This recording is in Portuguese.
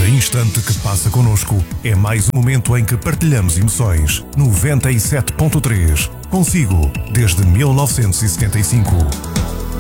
Cada instante que passa connosco é mais um momento em que partilhamos emoções. 97.3. Consigo, desde 1975.